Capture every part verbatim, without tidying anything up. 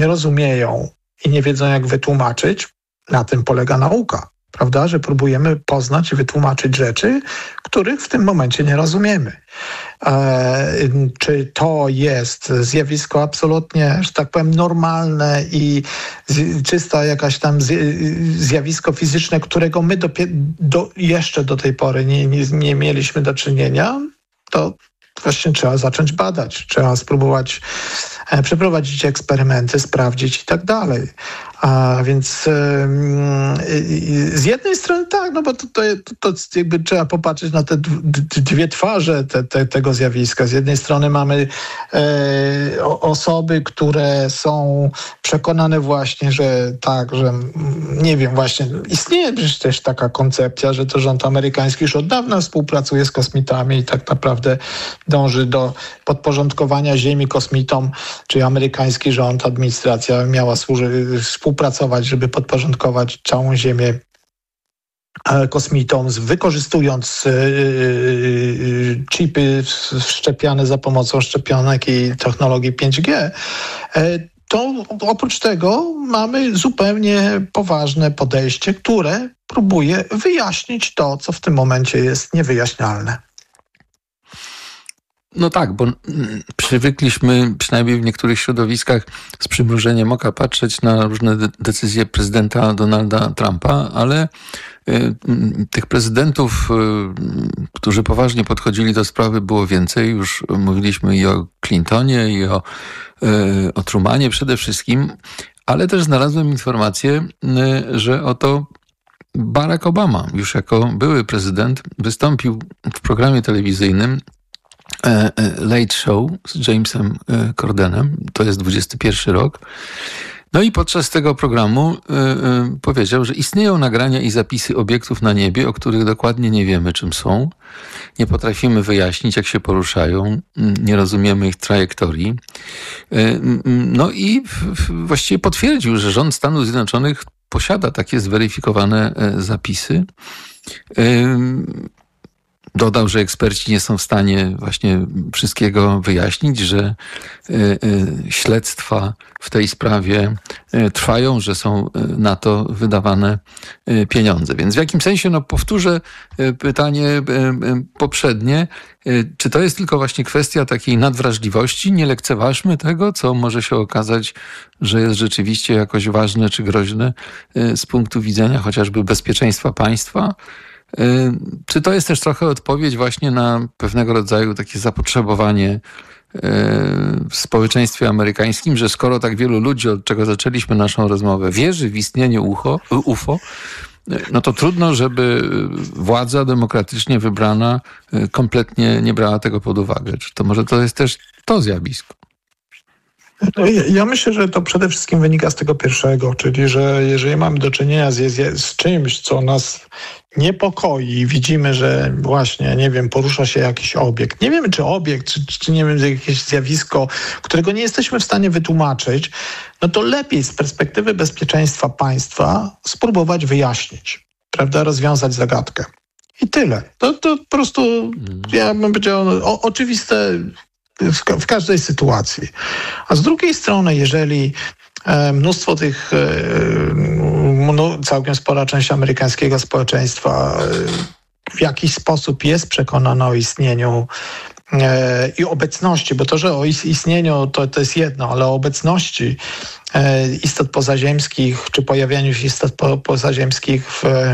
nie rozumieją i nie wiedzą, jak wytłumaczyć, na tym polega nauka, prawda? Że próbujemy poznać i wytłumaczyć rzeczy, których w tym momencie nie rozumiemy. E, czy to jest zjawisko absolutnie, że tak powiem, normalne i z, czysta jakaś tam z, zjawisko fizyczne, którego my dopie, do, jeszcze do tej pory nie, nie, nie mieliśmy do czynienia, to właśnie trzeba zacząć badać, trzeba spróbować e, przeprowadzić eksperymenty, sprawdzić i tak dalej. A więc e, e, z jednej strony tak, no bo to, to, to jakby trzeba popatrzeć na te dwie twarze te, te, tego zjawiska. Z jednej strony mamy e, osoby, które są przekonane właśnie, że tak, że nie wiem, właśnie istnieje też taka koncepcja, że to rząd amerykański już od dawna współpracuje z kosmitami i tak naprawdę dąży do podporządkowania Ziemi kosmitom, czyli amerykański rząd, administracja miała służyć, współpracować, żeby podporządkować całą Ziemię kosmitom, wykorzystując chipy wszczepiane za pomocą szczepionek i technologii pięć G. To oprócz tego mamy zupełnie poważne podejście, które próbuje wyjaśnić to, co w tym momencie jest niewyjaśnialne. No tak, bo przywykliśmy, przynajmniej w niektórych środowiskach, z przymrużeniem oka patrzeć na różne de- decyzje prezydenta Donalda Trumpa, ale y, tych prezydentów, y, którzy poważnie podchodzili do sprawy, było więcej. Już mówiliśmy i o Clintonie, i o, y, o Trumanie przede wszystkim, ale też znalazłem informację, y, że oto Barack Obama, już jako były prezydent, wystąpił w programie telewizyjnym Late Show z Jamesem Cordenem, to jest dwudziesty pierwszy rok. No i podczas tego programu y, y, powiedział, że istnieją nagrania i zapisy obiektów na niebie, o których dokładnie nie wiemy, czym są. Nie potrafimy wyjaśnić, jak się poruszają. Nie rozumiemy ich trajektorii. Y, y, no i w, w, właściwie potwierdził, że rząd Stanów Zjednoczonych posiada takie zweryfikowane y, zapisy. Y, Dodał, że eksperci nie są w stanie właśnie wszystkiego wyjaśnić, że y, y, śledztwa w tej sprawie y, trwają, że są y, na to wydawane y, pieniądze. Więc w jakim sensie, no powtórzę y, pytanie y, y, poprzednie, y, czy to jest tylko właśnie kwestia takiej nadwrażliwości? Nie lekceważmy tego, co może się okazać, że jest rzeczywiście jakoś ważne czy groźne y, z punktu widzenia chociażby bezpieczeństwa państwa? Czy to jest też trochę odpowiedź właśnie na pewnego rodzaju takie zapotrzebowanie w społeczeństwie amerykańskim, że skoro tak wielu ludzi, od czego zaczęliśmy naszą rozmowę, wierzy w istnienie U F O, no to trudno, żeby władza demokratycznie wybrana kompletnie nie brała tego pod uwagę. Czy to może to jest też to zjawisko? No, ja myślę, że to przede wszystkim wynika z tego pierwszego, czyli że jeżeli mamy do czynienia z, z czymś, co nas niepokoi, widzimy, że właśnie, nie wiem, porusza się jakiś obiekt. Nie wiemy, czy obiekt, czy, czy nie wiem, jakieś zjawisko, którego nie jesteśmy w stanie wytłumaczyć, no to lepiej z perspektywy bezpieczeństwa państwa spróbować wyjaśnić, prawda, rozwiązać zagadkę. I tyle. To, to po prostu, ja bym powiedział, o, oczywiste w, w każdej sytuacji. A z drugiej strony, jeżeli e, mnóstwo tych, e, no, całkiem spora część amerykańskiego społeczeństwa e, w jakiś sposób jest przekonana o istnieniu e, i obecności, bo to, że o istnieniu to, to jest jedno, ale o obecności e, istot pozaziemskich, czy pojawianiu się istot po, pozaziemskich w, e,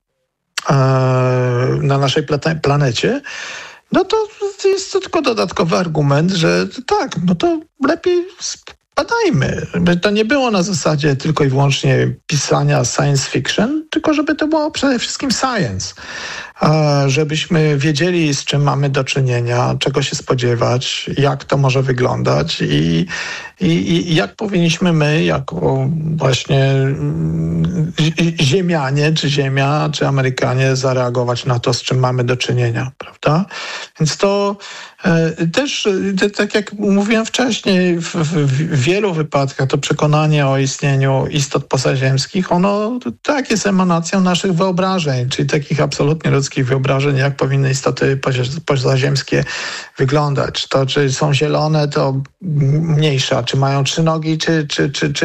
na naszej planecie, no to jest to tylko dodatkowy argument, że tak, no to lepiej badajmy. Żeby to nie było na zasadzie tylko i wyłącznie pisania science fiction, tylko żeby to było przede wszystkim science. Żebyśmy wiedzieli, z czym mamy do czynienia, czego się spodziewać, jak to może wyglądać i, i, i jak powinniśmy my, jako właśnie ziemianie, czy Ziemia, czy Amerykanie zareagować na to, z czym mamy do czynienia, prawda? Więc to e, też, te, tak jak mówiłem wcześniej, w, w wielu wypadkach to przekonanie o istnieniu istot pozaziemskich, ono tak jest emanacją naszych wyobrażeń, czyli takich absolutnie ludzkich wyobrażeń, jak powinny istoty pozaziemskie wyglądać. To, czy są zielone, to mniejsza. Czy mają trzy nogi, czy, czy, czy, czy